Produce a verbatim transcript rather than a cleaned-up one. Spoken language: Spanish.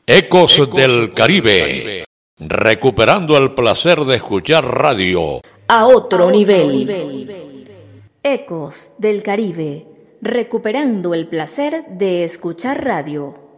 Ecos del Caribe, recuperando el placer de escuchar radio a otro nivel. Ecos del Caribe, recuperando el placer de escuchar radio.